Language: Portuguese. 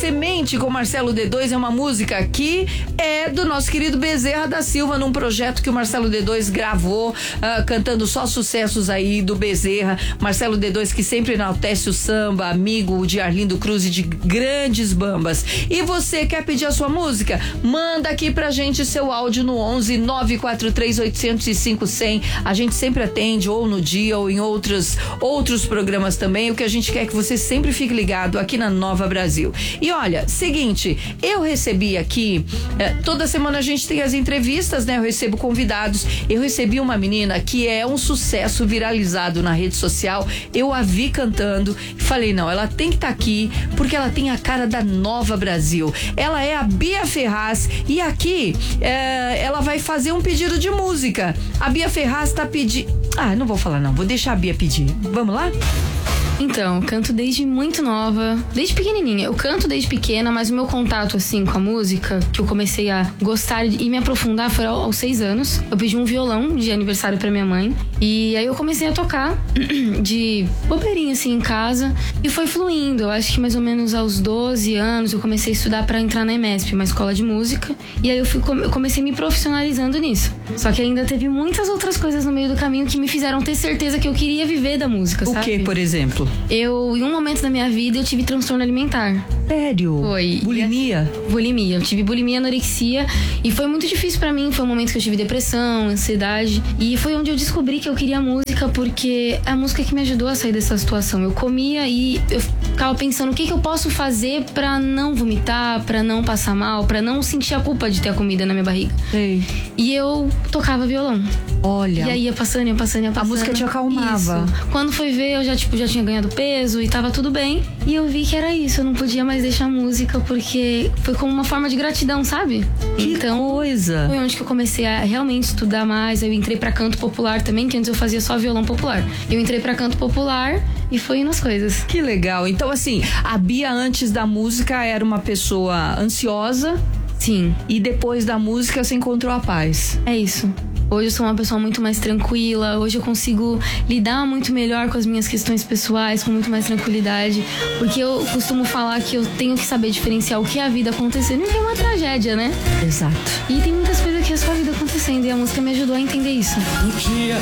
Semente com Marcelo D2 é uma música que é do nosso querido Bezerra da Silva, num projeto que o Marcelo D2 gravou, cantando só sucessos aí do Bezerra. Marcelo D2 que sempre enaltece o samba, amigo de Arlindo Cruz e de grandes bambas. E você quer pedir a sua música? Manda aqui pra gente seu áudio no 11 943 805 100. A gente sempre atende, ou no dia ou em outros programas também. O que a gente quer é que você sempre fique ligado aqui na Nova Brasil. E olha, seguinte, eu recebi aqui, toda semana a gente tem as entrevistas, né? Eu recebo convidados. Eu recebi uma menina que é um sucesso viralizado na rede social. Eu a vi cantando e falei, não, ela tem que estar aqui porque ela tem a cara da Nova Brasil. Ela é a Bia Ferraz e aqui ela vai fazer um pedido de música. A Bia Ferraz tá pedindo... não vou falar não, vou deixar a Bia pedir. Vamos lá? Então, eu canto desde muito nova, desde pequenininha. Eu canto desde pequena, mas o meu contato, assim, com a música, que eu comecei a gostar e me aprofundar foi aos 6 anos. Eu pedi um violão de aniversário pra minha mãe. E aí eu comecei a tocar de bobeirinha, assim, em casa. E foi fluindo. Eu acho que mais ou menos aos 12 anos eu comecei a estudar pra entrar na EMESP, uma escola de música. E aí eu comecei me profissionalizando nisso. Só que ainda teve muitas outras coisas no meio do caminho que me fizeram ter certeza que eu queria viver da música, sabe? O que, por exemplo? Em um momento da minha vida, eu tive transtorno alimentar. Sério? Foi. Bulimia? Bulimia. Eu tive bulimia, anorexia. E foi muito difícil pra mim. Foi um momento que eu tive depressão, ansiedade. E foi onde eu descobri que eu queria música, porque é a música que me ajudou a sair dessa situação. Eu comia e eu ficava pensando o que eu posso fazer pra não vomitar, pra não passar mal, pra não sentir a culpa de ter a comida na minha barriga. Sei. E eu tocava violão. Olha. E aí ia passando. A música te acalmava. Isso. Quando foi ver, eu já tinha ganhado peso e tava tudo bem. E eu vi que era isso, eu não podia mais deixar a música, porque foi como uma forma de gratidão, sabe? Que coisa! Foi onde que eu comecei a realmente estudar mais. Eu entrei pra canto popular também, que antes eu fazia só violão popular. Eu entrei pra canto popular e foi indo as coisas. Que legal. Então, assim, a Bia antes da música era uma pessoa ansiosa. Sim. E depois da música você encontrou a paz. É isso. Hoje eu sou uma pessoa muito mais tranquila. Hoje eu consigo lidar muito melhor com as minhas questões pessoais, com muito mais tranquilidade. Porque eu costumo falar que eu tenho que saber diferenciar o que é a vida acontecendo e o que é uma tragédia, né? Exato. E tem muitas coisas que é só a vida acontecendo. E a música me ajudou a entender isso.